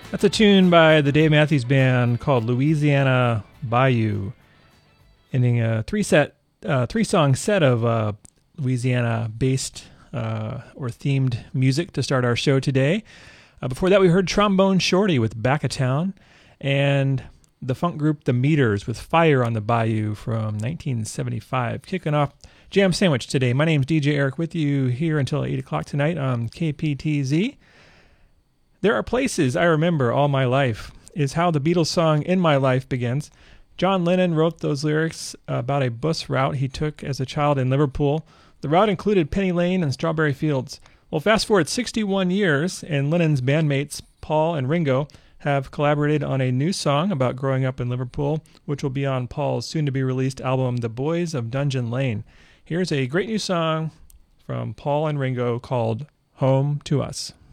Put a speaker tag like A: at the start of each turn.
A: That's a tune by the Dave Matthews Band called Louisiana Bayou, ending a three-song set of Louisiana-based or themed music to start our show today. Before that, we heard Trombone Shorty with Back of Town, and the funk group The Meters with Fire on the Bayou from 1975. Kicking off Jam Sandwich today. My name's DJ Eric, with you here until 8 o'clock tonight on KPTZ. There are places I remember all my life is how the Beatles song In My Life begins. John Lennon wrote those lyrics about a bus route he took as a child in Liverpool. The route included Penny Lane and Strawberry Fields. Well, fast forward 61 years, and Lennon's bandmates Paul and Ringo have collaborated on a new song about growing up in Liverpool, which will be on Paul's soon-to-be-released album, The Boys of Dungeon Lane. Here's a great new song from Paul and Ringo called Home to Us.